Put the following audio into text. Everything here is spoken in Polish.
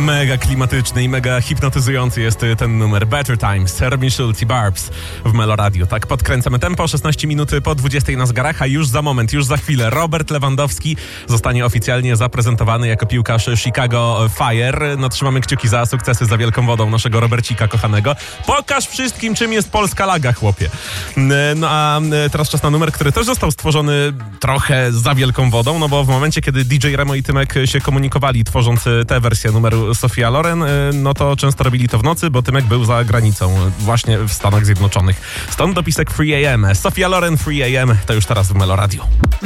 Mega klimatyczny i mega hipnotyzujący jest ten numer. Better Times, Robin Schulz i Barbs w Melo Radio. Tak, podkręcamy tempo, 16 minuty po 20 na zegarach, a już za moment, już za chwilę Robert Lewandowski zostanie oficjalnie zaprezentowany jako piłkarz Chicago Fire. No, trzymamy kciuki za sukcesy, za wielką wodą naszego Robercika kochanego. Pokaż wszystkim, czym jest polska laga, chłopie. No a teraz czas na numer, który też został stworzony trochę za wielką wodą, no bo w momencie, kiedy DJ Remo i Tymek się komunikowali, tworząc tę wersję numeru Sophia Loren, no to często robili to w nocy, bo Tymek był za granicą, właśnie w Stanach Zjednoczonych. Stąd dopisek 3 AM. Sophia Loren 3 AM to już teraz w Melo Radio.